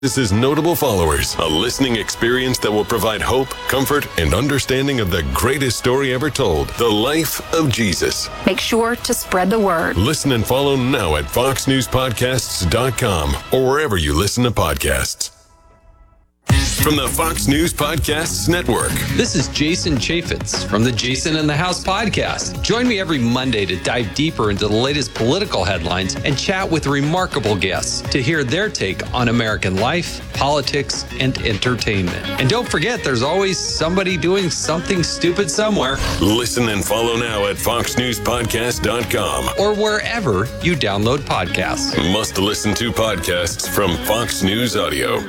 This notable followers, a listening experience that will provide hope, comfort, and understanding of the greatest story ever told, the life of Jesus. Make sure to spread the word. Listen and follow now at foxnewspodcasts.com or wherever you listen to podcasts. From the Fox News Podcasts Network. This is Jason Chaffetz from the Jason in the House podcast. Join me every Monday to dive deeper into the latest political headlines and chat with remarkable guests to hear their take on American life, politics, and entertainment. And don't forget, there's always somebody doing something stupid somewhere. Listen and follow now at foxnewspodcast.com or wherever you download podcasts. Must listen to podcasts from Fox News Audio.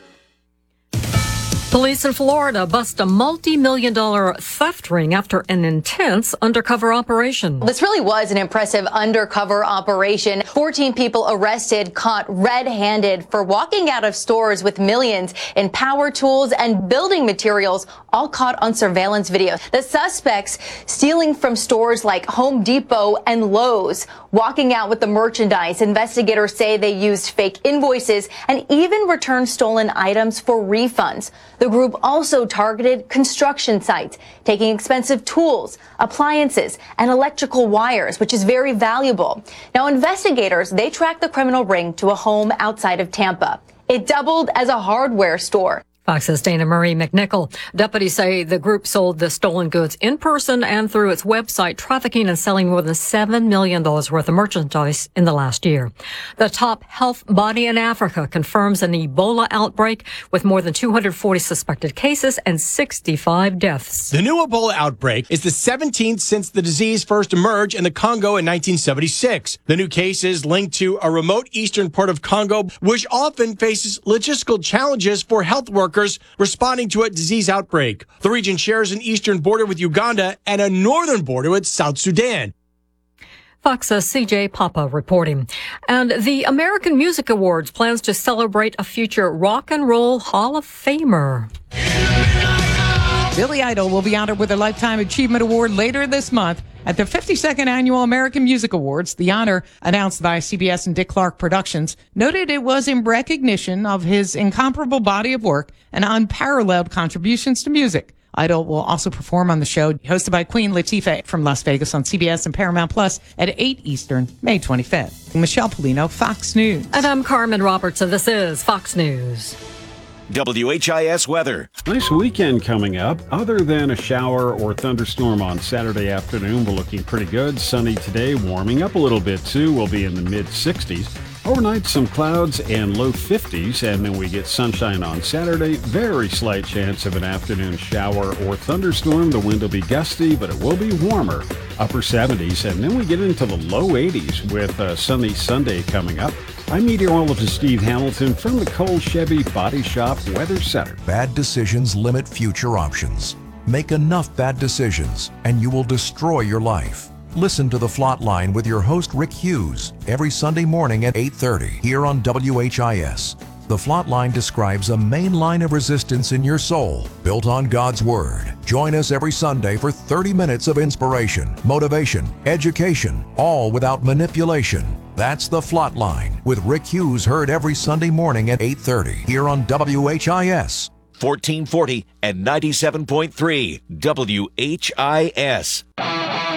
Police in Florida bust a multi-million-dollar theft ring after an intense undercover operation. This really was an impressive undercover operation. 14 people arrested, caught red-handed for walking out of stores with millions in power tools and building materials, all caught on surveillance video. The suspects stealing from stores like Home Depot and Lowe's, walking out with the merchandise. Investigators say they used fake invoices and even returned stolen items for refunds. The group also targeted construction sites, taking expensive tools, appliances, and electrical wires, which is very valuable. Now, investigators, they tracked the criminal ring to a home outside of Tampa. It doubled as a hardware store. Fox's Dana Marie McNichol. Deputies say the group sold the stolen goods in person and through its website, trafficking and selling more than $7 million worth of merchandise in the last year. The top health body in Africa confirms an Ebola outbreak with more than 240 suspected cases and 65 deaths. The new Ebola outbreak is the 17th since the disease first emerged in the Congo in 1976. The new case is linked to a remote eastern part of Congo, which often faces logistical challenges for health workers responding to a disease outbreak. The region shares an eastern border with Uganda and a northern border with South Sudan. Fox's CJ Papa reporting. And the American Music Awards plans to celebrate a future rock and roll Hall of Famer. Billy Idol will be honored with a Lifetime Achievement Award later this month at the 52nd Annual American Music Awards. The honor, announced by CBS and Dick Clark Productions, noted it was in recognition of his incomparable body of work and unparalleled contributions to music. Idol will also perform on the show, hosted by Queen Latifah from Las Vegas on CBS and Paramount Plus at 8 Eastern, May 25th. Michelle Polino, Fox News. And I'm Carmen Robertson. This is Fox News. WHIS weather. Nice weekend coming up. Other than a shower or thunderstorm on Saturday afternoon, we're looking pretty good. Sunny today, warming up a little bit too. We'll be in the mid-60s. Overnight, some clouds and low 50s, and then we get sunshine on Saturday. Very slight chance of an afternoon shower or thunderstorm. The wind will be gusty, but it will be warmer. Upper 70s, and then we get into the low 80s with a sunny Sunday coming up. I'm meteorologist Steve Hamilton from the Cole Chevy Body Shop Weather Center. Bad decisions limit future options. Make enough bad decisions, and you will destroy your life. Listen to The Flot Line with your host Rick Hughes every Sunday morning at 8:30 here on WHIS. The Flot Line describes a main line of resistance in your soul built on God's Word. Join us every Sunday for 30 minutes of inspiration, motivation, education, all without manipulation. That's The Flot Line with Rick Hughes, heard every Sunday morning at 8:30 here on WHIS. 1440 and 97.3 WHIS.